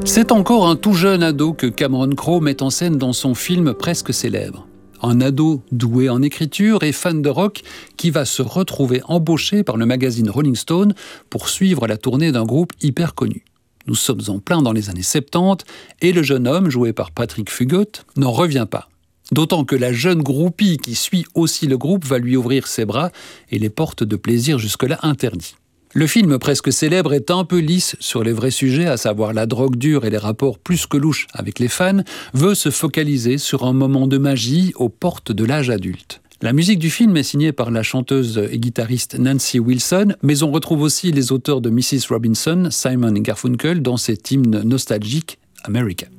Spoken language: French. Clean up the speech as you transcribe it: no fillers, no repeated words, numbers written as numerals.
C'est encore un tout jeune ado que Cameron Crowe met en scène dans son film presque célèbre. Un ado doué en écriture et fan de rock qui va se retrouver embauché par le magazine Rolling Stone pour suivre la tournée d'un groupe hyper connu. Nous sommes en plein dans les années 70 et le jeune homme, joué par Patrick Fugate, n'en revient pas. D'autant que la jeune groupie qui suit aussi le groupe va lui ouvrir ses bras et les portes de plaisir jusque-là interdites. Le film presque célèbre est un peu lisse sur les vrais sujets, à savoir la drogue dure et les rapports plus que louches avec les fans, veut se focaliser sur un moment de magie aux portes de l'âge adulte. La musique du film est signée par la chanteuse et guitariste Nancy Wilson, mais on retrouve aussi les auteurs de Mrs. Robinson, Simon et Garfunkel, dans cet hymne nostalgique America.